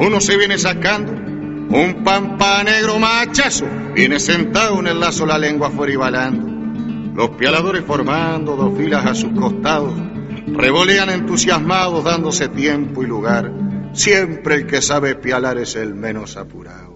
Uno se viene sacando un pampa negro machazo, viene sentado en el lazo, la lengua afuera y balando. Los pialadores formando dos filas a sus costados, revolean entusiasmados dándose tiempo y lugar. Siempre el que sabe pialar es el menos apurado.